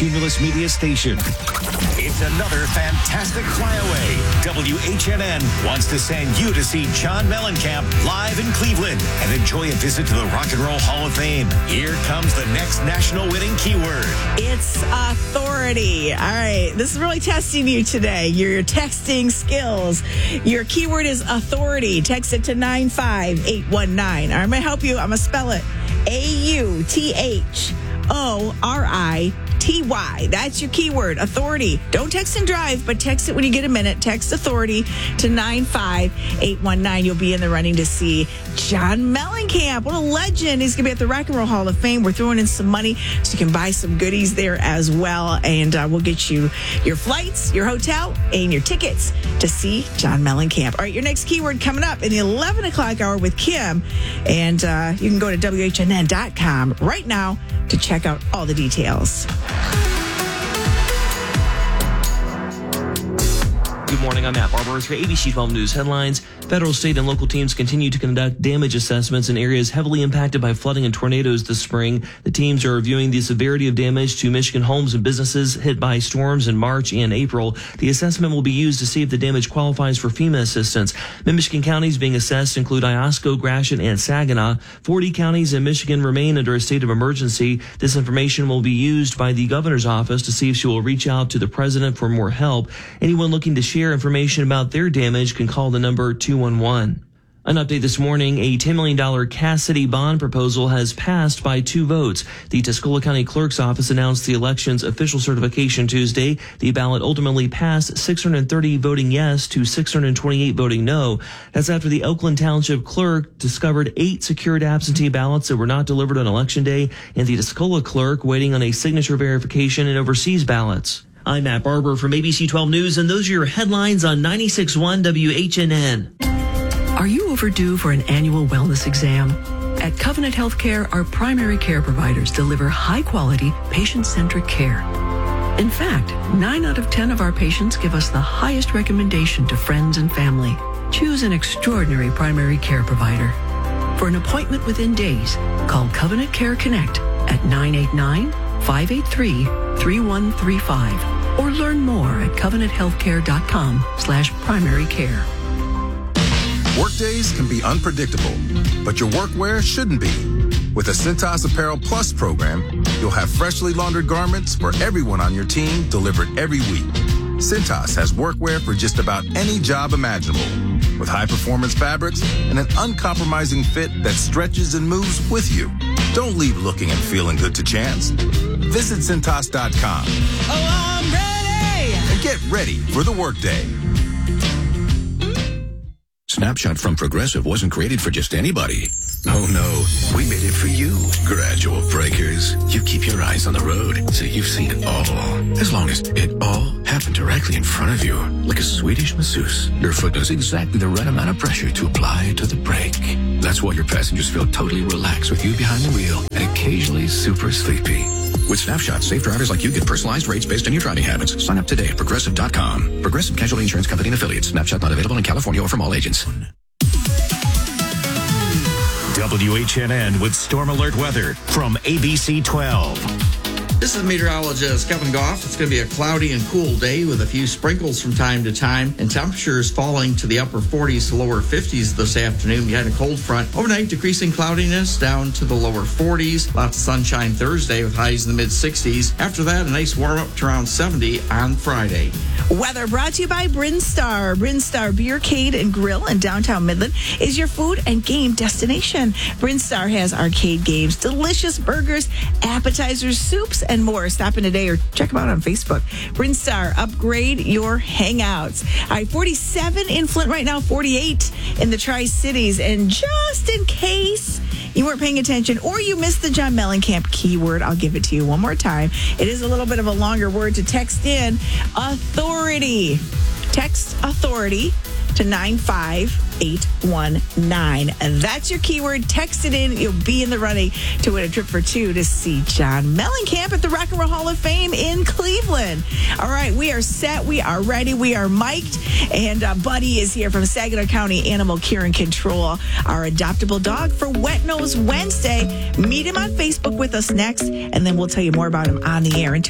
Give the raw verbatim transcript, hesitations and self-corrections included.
Cumulus Media station. It's another fantastic flyaway. W H N N wants to send you to see John Mellencamp live in Cleveland and enjoy a visit to the Rock and Roll Hall of Fame. Here comes the next national winning keyword. It's authority. All right. This is really testing you today. Your texting skills. Your keyword is authority. Text it to nine five eight one nine. I'm going to help you. I'm going to spell it. A U T H O R I T Y. That's your keyword, authority. Don't text and drive, but text it when you get a minute. Text authority to nine five eight one nine. You'll be in the running to see John Mellencamp. What a legend. He's going to be at the Rock and Roll Hall of Fame. We're throwing in some money so you can buy some goodies there as well. And uh, we'll get you your flights, your hotel, and your tickets to see John Mellencamp. All right, your next keyword coming up in the eleven o'clock hour with Kim. And uh, you can go to W H N N dot com right now to check out all the details. Good morning, I'm Matt Barber for A B C twelve News headlines. Federal, state, and local teams continue to conduct damage assessments in areas heavily impacted by flooding and tornadoes this spring. The teams are reviewing the severity of damage to Michigan homes and businesses hit by storms in March and April. The assessment will be used to see if the damage qualifies for FEMA assistance. Mid-Michigan counties being assessed include Iosco, Gratiot, and Saginaw. forty counties in Michigan remain under a state of emergency. This information will be used by the governor's office to see if she will reach out to the president for more help. Anyone looking to share information about their damage can call the number two one one. An update this morning, a ten million dollars Cass City bond proposal has passed by two votes. The Tuscola County Clerk's Office announced the election's official certification Tuesday. The ballot ultimately passed six hundred thirty voting yes to six hundred twenty-eight voting no. That's after the Oakland Township Clerk discovered eight secured absentee ballots that were not delivered on Election Day, and the Tuscola Clerk waiting on a signature verification and overseas ballots. I'm Matt Barber from A B C twelve News, and those are your headlines on ninety-six point one W H N N. Are you overdue for an annual wellness exam? At Covenant Healthcare, our primary care providers deliver high-quality, patient-centric care. In fact, nine out of ten of our patients give us the highest recommendation to friends and family. Choose an extraordinary primary care provider. For an appointment within days, call Covenant Care Connect at nine eight nine, five eight three, three one three five or learn more at covenant healthcare dot com slash primary care. Workdays can be unpredictable, but your workwear shouldn't be. With the Cintas Apparel Plus program, you'll have freshly laundered garments for everyone on your team delivered every week. Cintas has workwear for just about any job imaginable, with high-performance fabrics and an uncompromising fit that stretches and moves with you. Don't leave looking and feeling good to chance. Visit Cintas dot com. Oh, I'm ready! And get ready for the workday. Snapshot from Progressive wasn't created for just anybody. Oh no, we made it for you. Gradual breakers. You keep your eyes on the road, so you've seen it all. As long as it all happened directly in front of you, like a Swedish masseuse. Your foot knows exactly the right amount of pressure to apply to the brake. That's why your passengers feel totally relaxed with you behind the wheel and occasionally super sleepy. With Snapshot, safe drivers like you get personalized rates based on your driving habits. Sign up today at Progressive dot com. Progressive Casualty Insurance Company and Affiliates. Snapshot not available in California or from all agents. W H N N with Storm Alert Weather from A B C twelve. This is meteorologist Kevin Goff. It's going to be a cloudy and cool day with a few sprinkles from time to time, and temperatures falling to the upper forties to lower fifties this afternoon behind a cold front. Overnight, decreasing cloudiness down to the lower forties. Lots of sunshine Thursday with highs in the mid sixties. After that, a nice warm up to around seventy on Friday. Weather brought to you by Brinstar. Brinstar Beercade and Grill in downtown Midland is your food and game destination. Brinstar has arcade games, delicious burgers, appetizers, soups, and more. Stop in today or check them out on Facebook. Brinstar, upgrade your hangouts. All right, forty-seven in Flint right now, forty-eight in the Tri-Cities. And just in case you weren't paying attention or you missed the John Mellencamp keyword, I'll give it to you one more time. It is a little bit of a longer word to text in. Authority. Text authority to nine five eight one nine. And that's your keyword. Text it in. You'll be in the running to win a trip for two to see John Mellencamp at the Rock and Roll Hall of Fame in Cleveland. All right, we are set. We are ready. We are mic'd. And uh, Buddy is here from Saginaw County Animal Care and Control, our adoptable dog for Wet Nose Wednesday. Meet him on Facebook with us next, and then we'll tell you more about him on the air. And